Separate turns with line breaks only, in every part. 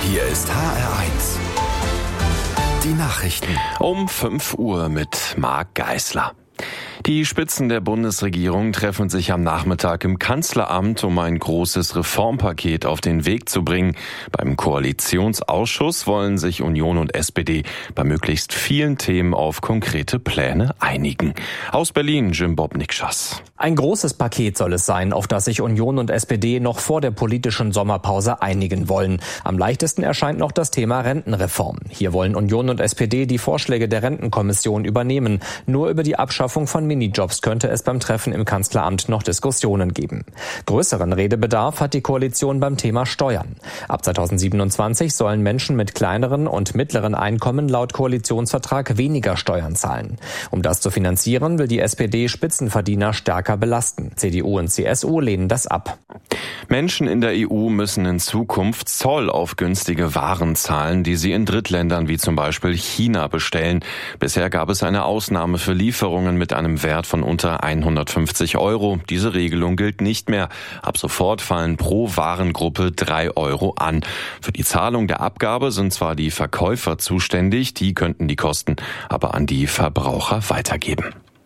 Hier ist HR1. Die Nachrichten.
Um 5 Uhr mit Marc Geisler. Die Spitzen der Bundesregierung treffen sich am Nachmittag im Kanzleramt, um ein großes Reformpaket auf den Weg zu bringen. Beim Koalitionsausschuss wollen sich Union und SPD bei möglichst vielen Themen auf konkrete Pläne einigen. Aus Berlin, Jim Bob-Nikschas.
Ein großes Paket soll es sein, auf das sich Union und SPD noch vor der politischen Sommerpause einigen wollen. Am leichtesten erscheint noch das Thema Rentenreform. Hier wollen Union und SPD die Vorschläge der Rentenkommission übernehmen. Nur über die Abschaffung von Minijobs könnte es beim Treffen im Kanzleramt noch Diskussionen geben. Größeren Redebedarf hat die Koalition beim Thema Steuern. Ab 2027 sollen Menschen mit kleineren und mittleren Einkommen laut Koalitionsvertrag weniger Steuern zahlen. Um das zu finanzieren, will die SPD Spitzenverdiener stärker belasten. CDU und CSU lehnen das ab.
Menschen in der EU müssen in Zukunft Zoll auf günstige Waren zahlen, die sie in Drittländern wie zum Beispiel China bestellen. Bisher gab es eine Ausnahme für Lieferungen mit einem Wert von unter 150 €. Diese Regelung gilt nicht mehr. Ab sofort fallen pro Warengruppe 3 € an. Für die Zahlung der Abgabe sind zwar die Verkäufer zuständig, die könnten die Kosten aber an die Verbraucher weitergeben.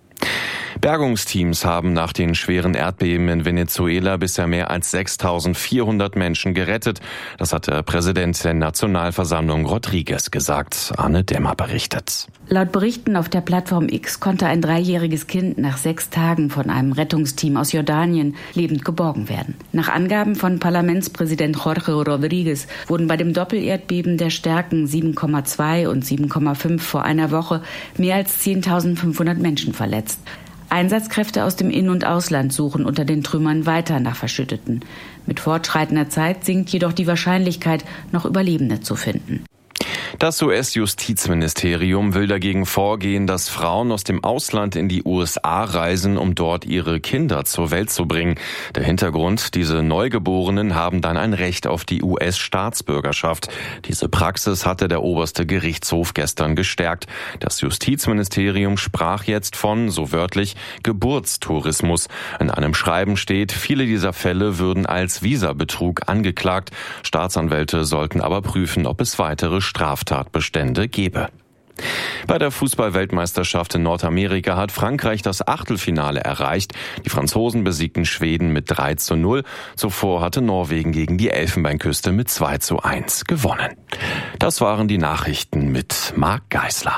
Bergungsteams haben nach den schweren Erdbeben in Venezuela bisher mehr als 6.400 Menschen gerettet. Das hat der Präsident der Nationalversammlung Rodriguez gesagt. Arne Dämmer berichtet.
Laut Berichten auf der Plattform X konnte ein 3-jähriges Kind nach 6 Tagen von einem Rettungsteam aus Jordanien lebend geborgen werden. Nach Angaben von Parlamentspräsident Jorge Rodriguez wurden bei dem Doppelerdbeben der Stärken 7,2 und 7,5 vor einer Woche mehr als 10.500 Menschen verletzt. Einsatzkräfte aus dem In- und Ausland suchen unter den Trümmern weiter nach Verschütteten. Mit fortschreitender Zeit sinkt jedoch die Wahrscheinlichkeit, noch Überlebende zu finden.
Das US-Justizministerium will dagegen vorgehen, dass Frauen aus dem Ausland in die USA reisen, um dort ihre Kinder zur Welt zu bringen. Der Hintergrund: diese Neugeborenen haben dann ein Recht auf die US-Staatsbürgerschaft. Diese Praxis hatte der oberste Gerichtshof gestern gestärkt. Das Justizministerium sprach jetzt von, so wörtlich, Geburtstourismus. In einem Schreiben steht, viele dieser Fälle würden als Visabetrug angeklagt. Staatsanwälte sollten aber prüfen, ob es weitere Straftatbestände gebe. Bei der Fußball-Weltmeisterschaft in Nordamerika hat Frankreich das Achtelfinale erreicht. Die Franzosen besiegten Schweden mit 3:0. Zuvor hatte Norwegen gegen die Elfenbeinküste mit 2:1 gewonnen. Das waren die Nachrichten mit Marc Geisler.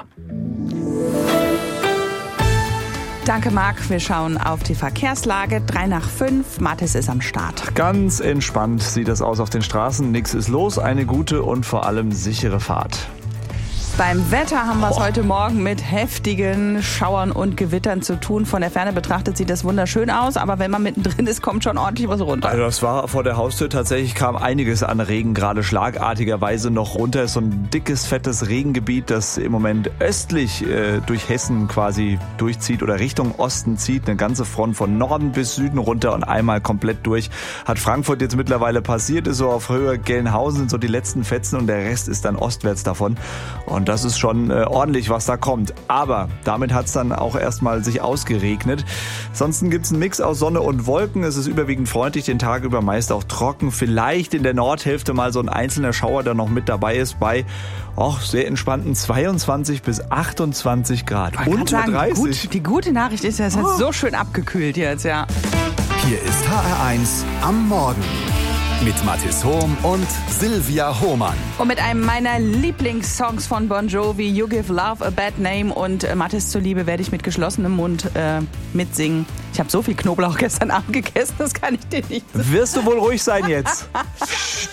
Danke, Marc. Wir schauen auf die Verkehrslage. 3:05. Mathis ist am Start.
Ganz entspannt sieht das aus auf den Straßen. Nichts ist los. Eine gute und vor allem sichere Fahrt.
Beim Wetter haben wir es heute Morgen mit heftigen Schauern und Gewittern zu tun. Von der Ferne betrachtet sieht das wunderschön aus, aber wenn man mittendrin ist, kommt schon ordentlich was runter.
Also das war vor der Haustür tatsächlich, kam einiges an Regen gerade schlagartigerweise noch runter. Es ist so ein dickes, fettes Regengebiet, das im Moment östlich durch Hessen quasi durchzieht oder Richtung Osten zieht. Eine ganze Front von Norden bis Süden runter und einmal komplett durch. Hat Frankfurt jetzt mittlerweile passiert, ist so auf Höhe Gelnhausen sind so die letzten Fetzen und der Rest ist dann ostwärts davon. Und das ist schon ordentlich, was da kommt. Aber damit hat es dann auch erstmal sich ausgeregnet. Ansonsten gibt es einen Mix aus Sonne und Wolken. Es ist überwiegend freundlich, den Tag über meist auch trocken. Vielleicht in der Nordhälfte mal so ein einzelner Schauer, der noch mit dabei ist, bei sehr entspannten 22 bis 28 Grad. Unter 30.
Gut, die gute Nachricht ist, es hat so schön abgekühlt jetzt, ja.
Hier ist HR1 am Morgen. Mit Mathis Hohm und Silvia Hohmann.
Und mit einem meiner Lieblingssongs von Bon Jovi, You Give Love a Bad Name. Und Mathis zuliebe werde ich mit geschlossenem Mund mitsingen. Ich habe so viel Knoblauch gestern Abend gegessen, das kann ich dir nicht sagen.
Wirst du wohl ruhig sein jetzt?